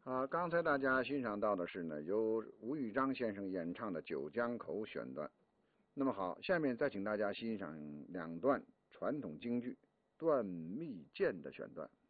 好，刚才大家欣赏到的是呢，由吴玉章先生演唱的《九江口》选段。那么好，下面再请大家欣赏两段传统京剧《断蜜剑》的选段。